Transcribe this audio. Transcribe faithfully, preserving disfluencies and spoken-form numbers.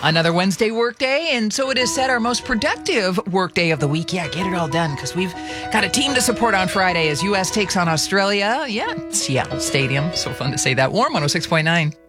Another Wednesday workday, and so it is set our most productive workday of the week. Yeah, get it all done because we've got a team to support on Friday as U S takes on Australia. Yeah, Seattle Stadium. So fun to say that. Warm one oh six point nine.